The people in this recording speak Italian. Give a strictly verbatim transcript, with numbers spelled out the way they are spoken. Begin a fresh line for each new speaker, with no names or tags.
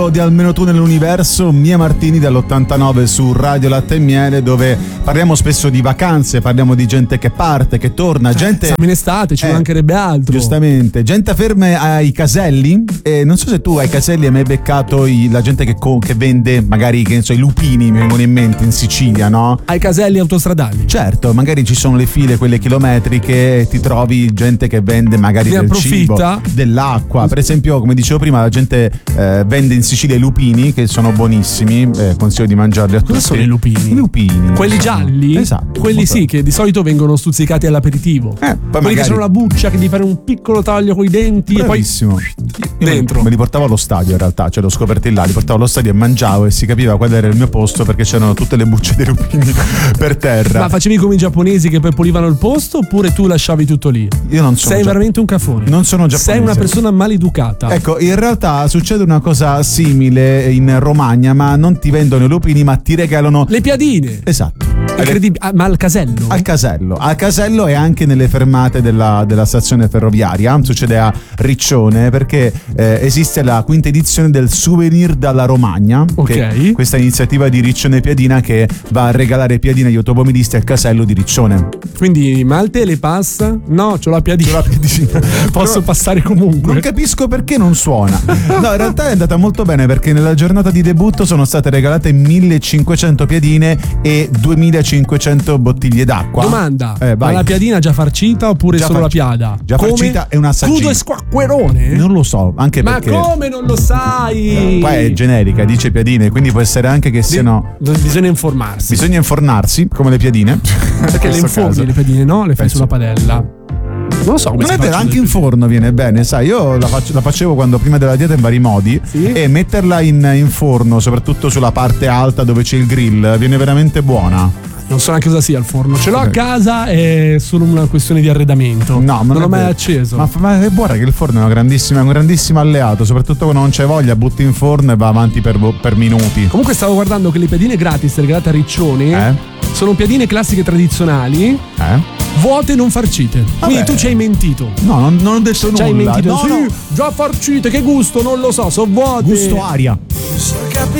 Di Almeno tu nell'universo, Mia Martini dall'ottantanove su Radio Latte e Miele, dove parliamo spesso di vacanze, parliamo di gente che parte, che torna, gente...
Siamo in estate, ci
eh,
mancherebbe altro.
Giustamente, gente ferma ai caselli, e non so se tu ai caselli hai mai beccato i, la gente che, co- che vende magari, che ne so, i lupini, mi vengono in mente, in Sicilia, no?
Ai caselli autostradali.
Certo, magari ci sono le file, quelle chilometriche, e ti trovi gente che vende magari
ne
del
approfitta.
cibo, dell'acqua. Per esempio, come dicevo prima, la gente eh, vende in Sicilia i lupini, che sono buonissimi, eh, consiglio di mangiarli a tutti.
Cosa sono i lupini?
I lupini.
Quelli gialli?
Esatto.
Quelli
molto...
sì, che di solito vengono stuzzicati all'aperitivo.
Eh, poi
Quelli
magari...
che sono la buccia, che devi fare un piccolo taglio coi denti.
Bravissimo.
E poi dentro.
Me li portavo allo stadio in realtà, cioè l'ho scoperti là, li portavo allo stadio e mangiavo, e si capiva qual era il mio posto perché c'erano tutte le bucce dei lupini per terra.
Ma facevi come i giapponesi che poi pulivano il posto, oppure tu lasciavi tutto lì?
Io non sono
Sei
gia...
veramente un cafone.
Non sono giapponese.
Sei una persona maleducata.
Ecco, in realtà succede una cosa simile in Romagna, ma non ti vendono i lupini, ma ti regalano
le piadine.
Esatto.
Incredibile. Ah, ma al casello?
Al casello. Al casello e anche nelle fermate della, della stazione ferroviaria. Succede a Riccione, perché eh, esiste la quinta edizione del Souvenir dalla Romagna.
Ok.
Questa iniziativa di Riccione Piadina che va a regalare piadine agli automobilisti al casello di Riccione.
Quindi Malte le passa? No, c'ho la piadina.
C'ho la piadina.
Posso
Però
passare comunque.
Non capisco perché non suona. No, in realtà è andata molto bene, perché nella giornata di debutto sono state regalate millecinquecento piadine e duemilacinquecento bottiglie d'acqua.
Domanda,
eh,
ma la piadina già farcita oppure
già
solo
farcita.
la piada?
Già
come?
farcita e un assaggino.
Crudo e squacquerone?
Non lo so, anche
ma
perché...
Ma come non lo sai?
Qua è generica, dice piadine, quindi può essere anche che siano...
Bisogna informarsi.
Bisogna infornarsi, come le piadine.
Perché le inforni le piadine, no? Le fai
Penso.
sulla padella. Non lo so come
non
si
è vero, anche in forno viene bene, sai, io la, faccio, la facevo quando prima della dieta in vari modi,
sì?
E metterla in, in forno, soprattutto sulla parte alta dove c'è il grill, viene veramente buona.
Non so neanche cosa sia il forno, ce l'ho a casa, è solo una questione di arredamento.
No, ma
non l'ho mai
vero.
acceso.
Ma, ma è buona che il forno è una grandissima, un grandissimo alleato, soprattutto quando non c'è voglia, butti in forno e va avanti per, per minuti.
Comunque stavo guardando che le piadine gratis regalate a Riccione
eh?
sono piadine classiche tradizionali.
Eh?
Vuote non farcite. Quindi
Vabbè.
tu ci hai mentito.
No, non, non ho detto
Ci
nulla.
hai mentito.
No,
sì,
no.
già farcite, che gusto, non lo so, so vuote.
Gusto aria.
So capire